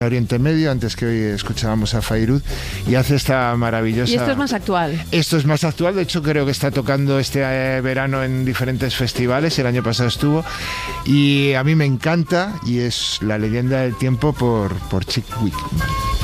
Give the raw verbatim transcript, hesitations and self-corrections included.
Oriente Medio, antes que hoy escuchábamos a Fairuz, y hace esta maravillosa... Y esto es más actual. Esto es más actual, de hecho creo que está tocando este eh, verano en diferentes festivales, el año pasado estuvo, y a mí me encanta, y es La leyenda del tiempo por, por Chick Wickman.